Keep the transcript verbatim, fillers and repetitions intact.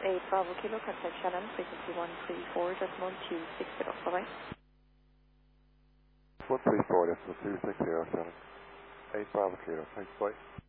eight Bravo Kilo, contact Shannon, frequency one three four decimal two six zero. Bye-bye. one three four decimal two six zero, Shannon. eight Bravo Kilo, thanks, bye.